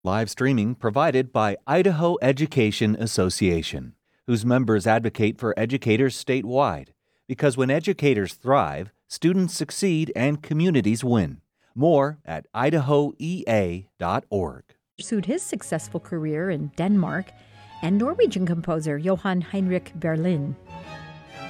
Live streaming provided by Idaho Education Association, whose members advocate for educators statewide. Because when educators thrive, students succeed and communities win. More at idahoea.org. Pursued his successful career in Denmark, and Norwegian composer Johan Heinrich Berlin.